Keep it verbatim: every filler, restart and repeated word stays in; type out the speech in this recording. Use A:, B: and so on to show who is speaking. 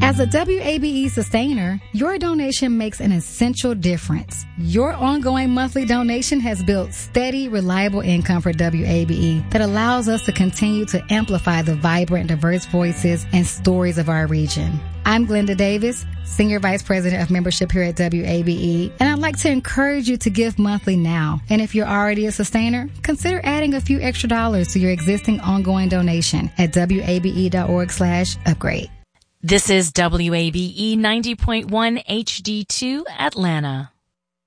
A: As a W A B E sustainer, your donation makes an essential difference. Your ongoing monthly donation has built steady, reliable income for W A B E that allows us to continue to amplify the vibrant, diverse voices and stories of our region. I'm Glenda Davis, Senior Vice President of Membership here at W A B E, and I'd like to encourage you to give monthly now. And if you're already a sustainer, consider adding a few extra dollars to your existing ongoing donation at wabe.org slash upgrade.
B: This is W A B E ninety point one H D two Atlanta.